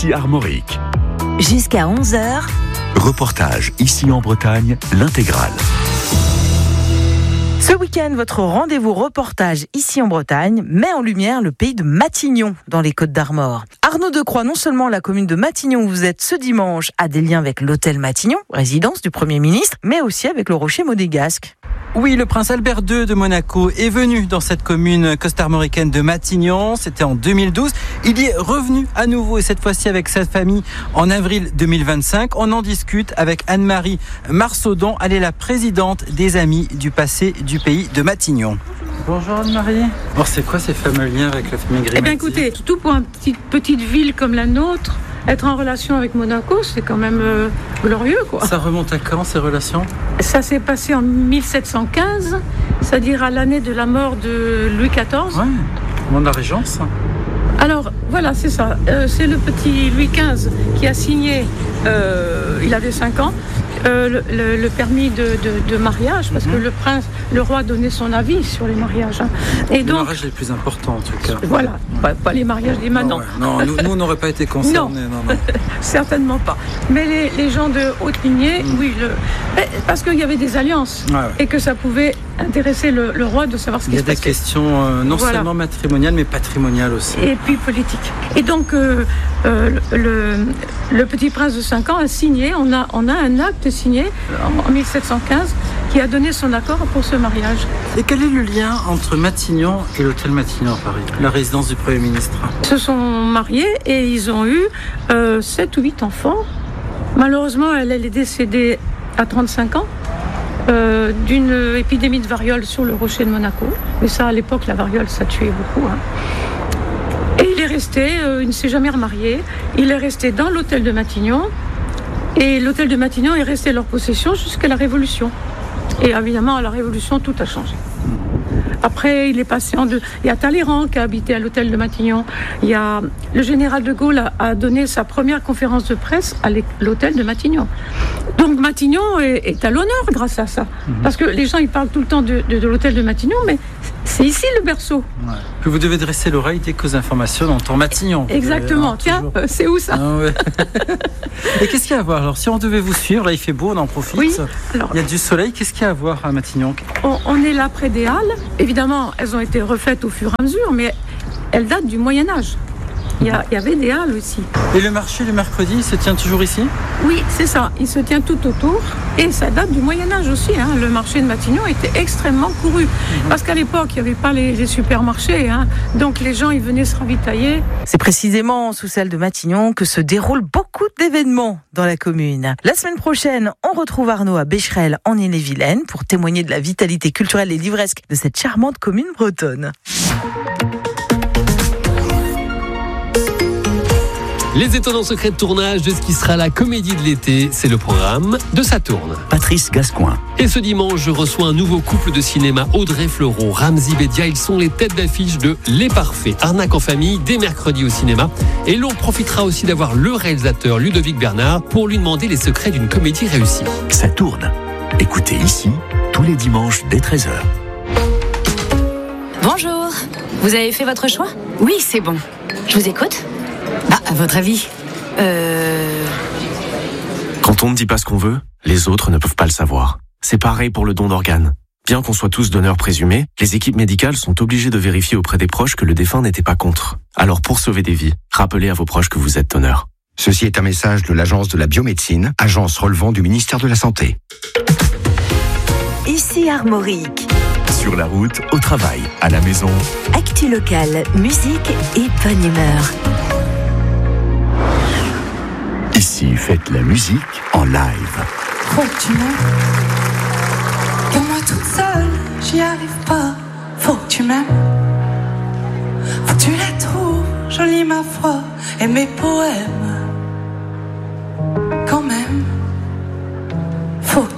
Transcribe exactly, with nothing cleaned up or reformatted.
ici Armorique. Jusqu'à onze heures. Reportage ici en Bretagne, l'intégrale. Ce week-end, votre rendez-vous reportage ici en Bretagne met en lumière le pays de Matignon, dans les Côtes-d'Armor. Arnaud Decroix, non seulement la commune de Matignon où vous êtes ce dimanche a des liens avec l'hôtel Matignon, résidence du Premier ministre, mais aussi avec le rocher monégasque. Oui, le prince Albert deux de Monaco est venu dans cette commune costa-armoricaine de Matignon. C'était en deux mille douze. Il y est revenu à nouveau et cette fois-ci avec sa famille en avril deux mille vingt-cinq. On en discute avec Anne-Marie Marsaudon. Elle est la présidente des Amis du passé du pays de Matignon. Bonjour Anne-Marie. Alors c'est quoi ces fameux liens avec la famille Grimati ? Eh bien écoutez, surtout pour une petite, petite ville comme la nôtre, être en relation avec Monaco, c'est quand même euh, glorieux, quoi. Ça remonte à quand, ces relations ? Ça s'est passé en mille sept cent quinze, c'est-à-dire à l'année de la mort de Louis quatorze. Ouais, au moment de la Régence. Alors, voilà, c'est ça. Euh, c'est le petit Louis quinze qui a signé, euh, il avait cinq ans, euh, le, le, le permis de, de, de mariage, parce mm-hmm. que le prince, le roi donnait son avis sur les mariages. Hein. Et les donc, mariages les plus importants, en tout cas. Voilà, ouais. pas, pas les mariages des maintenant. Non, ouais. non, nous, nous, on n'aurait pas été concernés. Non, non, non. certainement pas. Mais les, les gens de haute lignée, mm. oui, le, parce qu'il y avait des alliances, ouais, ouais. et que ça pouvait intéresser le, le roi de savoir ce qui se passait. Il y a des questions euh, non voilà. seulement matrimoniales, mais patrimoniales aussi. Et puis politique. Et donc, euh, euh, le, le petit prince de cinq ans a signé, on a, on a un acte signé en, en mille sept cent quinze qui a donné son accord pour ce mariage. Et quel est le lien entre Matignon et l'hôtel Matignon à Paris, la résidence du Premier ministre ? Ils se sont mariés et ils ont eu euh, sept ou huit enfants. Malheureusement, elle, elle est décédée à trente-cinq ans. Euh, d'une épidémie de variole sur le rocher de Monaco. Mais ça, à l'époque, la variole, ça tuait beaucoup. Hein. Et il est resté, euh, il ne s'est jamais remarié, il est resté dans l'hôtel de Matignon. Et l'hôtel de Matignon est resté leur possession jusqu'à la Révolution. Et évidemment, à la Révolution, tout a changé. Après, il est passé en deux. Il y a Talleyrand qui a habité à l'hôtel de Matignon. Il y a le général de Gaulle a, a donné sa première conférence de presse à l'hôtel de Matignon. Donc Matignon est, est à l'honneur grâce à ça. Mmh. Parce que les gens ils parlent tout le temps de, de, de l'hôtel de Matignon, mais c'est ici le berceau. Ouais. Puis vous devez dresser l'oreille dès qu'aux informations on entend Matignon. Exactement. Euh, Tiens, euh, c'est où ça ? Ah ouais. Et qu'est-ce qu'il y a à voir ? Alors si on devait vous suivre, là il fait beau, on en profite. Oui. Alors, il y a du soleil. Qu'est-ce qu'il y a à voir à Matignon ? on, on est là près des Halles. Évidemment, elles ont été refaites au fur et à mesure, mais elles datent du Moyen-Âge. Il y, a, il y avait des halles aussi. Et le marché le mercredi, il se tient toujours ici ? Oui, c'est ça. Il se tient tout autour. Et ça date du Moyen-Âge aussi. Hein. Le marché de Matignon était extrêmement couru. Mmh. Parce qu'à l'époque, il n'y avait pas les, les supermarchés. Hein. Donc les gens, ils venaient se ravitailler. C'est précisément sous celle de Matignon que se déroulent beaucoup d'événements dans la commune. La semaine prochaine, on retrouve Arnaud à Becherel, en Ille-et-Vilaine, pour témoigner de la vitalité culturelle et livresque de cette charmante commune bretonne. Les étonnants secrets de tournage de ce qui sera la comédie de l'été, c'est le programme de Ça tourne. Patrice Gascoin. Et ce dimanche, je reçois un nouveau couple de cinéma, Audrey Fleurot, Ramzy Bedia. Ils sont les têtes d'affiche de Les Parfaits, arnaque en famille, dès mercredi au cinéma. Et l'on profitera aussi d'avoir le réalisateur Ludovic Bernard pour lui demander les secrets d'une comédie réussie. Ça tourne. Écoutez ici, tous les dimanches dès treize heures. Bonjour. Vous avez fait votre choix ? Oui, c'est bon. Je vous écoute ? Ah, à votre avis Euh... Quand on ne dit pas ce qu'on veut, les autres ne peuvent pas le savoir. C'est pareil pour le don d'organes. Bien qu'on soit tous donneurs présumés, les équipes médicales sont obligées de vérifier auprès des proches que le défunt n'était pas contre. Alors pour sauver des vies, rappelez à vos proches que vous êtes donneur. Ceci est un message de l'Agence de la biomédecine, agence relevant du ministère de la Santé. Ici Armorique. Sur la route, au travail, à la maison. Actu locale, musique et bonne humeur. Ici, faites la musique en live. Faut que tu m'aimes. Pour moi toute seule, j'y arrive pas. Faut que tu m'aimes. Faut que tu la trouves jolie ma foi et mes poèmes. Quand même.